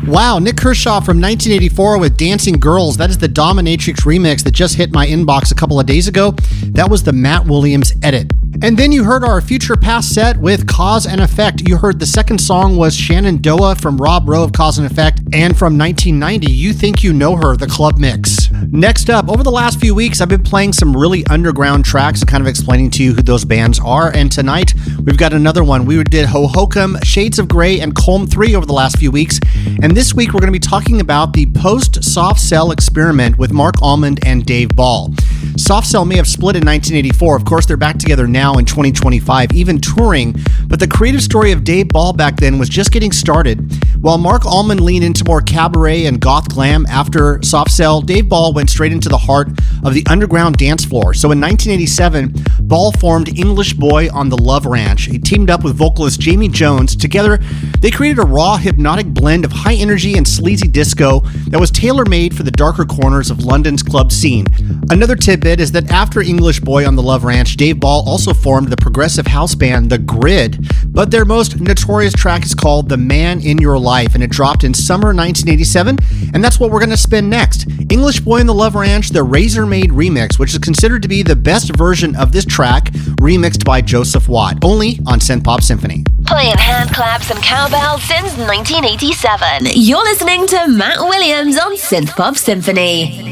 Wow, Nick Kershaw from 1984 with Dancing Girls. That is the Dominatrix remix that just hit my inbox a couple of days ago. That was the Matt Williams edit. And then you heard our Future Past set with Cause and Effect. You heard the second song was Shenandoah from Rob Rowe of Cause and Effect. And from 1990, You Think You Know Her, the club mix. Next up, over the last few weeks, I've been playing some really underground tracks and kind of explaining to you who those bands are. And tonight, we've got another one. We did Hohokam, Shades of Grey, and Colm 3 over the last few weeks. And this week, we're going to be talking about the post-Soft Cell experiment with Mark Almond and Dave Ball. Soft Cell may have split in 1984. Of course, they're back together now in 2025, even touring. But the creative story of Dave Ball back then was just getting started. While Mark Almond leaned into more cabaret and goth glam after Soft Cell, Dave Ball went straight into the heart of the underground dance floor. So in 1987, Ball formed English Boy on the Love Ranch. He teamed up with vocalist Jamie Jones. Together, they created a raw, hypnotic blend of high energy and sleazy disco that was tailor-made for the darker corners of London's club scene. Another tidbit is that after English Boy on the Love Ranch, Dave Ball also formed the progressive house band The Grid, but their most notorious track is called The Man in Your Life, and it dropped in summer 1987, and that's what we're going to spin next. English Boy on the Love Ranch, the Razor-made remix, which is considered to be the best version of this track, remixed by Joseph Watt, only on Synth Pop Symphony. Playing hand claps and cowbells since 1987. You're listening to Matt Williams on Synth Pop Symphony.